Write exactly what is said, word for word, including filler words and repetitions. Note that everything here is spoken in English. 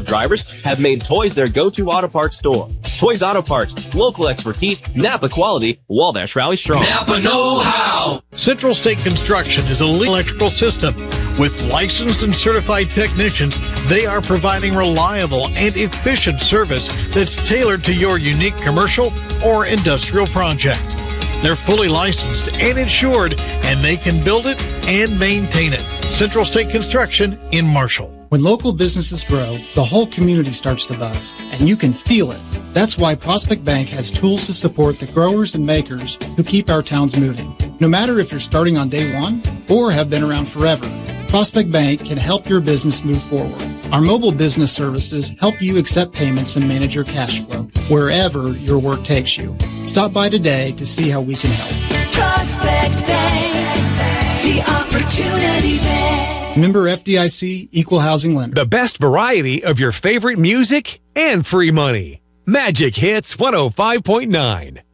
drivers have made Toys their go-to auto parts store. Toys Auto Parts, local expertise, Napa quality, Wabash Rally strong. Napa know-how. Central State Construction is a leading electrical system. With licensed and certified technicians, they are providing reliable and efficient service that's tailored to your unique commercial or industrial project. They're fully licensed and insured, and they can build it and maintain it. Central State Construction in Marshall. When local businesses grow, the whole community starts to buzz, and you can feel it. That's why Prospect Bank has tools to support the growers and makers who keep our towns moving. No matter if you're starting on day one or have been around forever, Prospect Bank can help your business move forward. Our mobile business services help you accept payments and manage your cash flow wherever your work takes you. Stop by today to see how we can help. Prospect Bank, the opportunity bank. Member F D I C, Equal Housing Lender. The best variety of your favorite music and free money. Magic Hits one oh five point nine.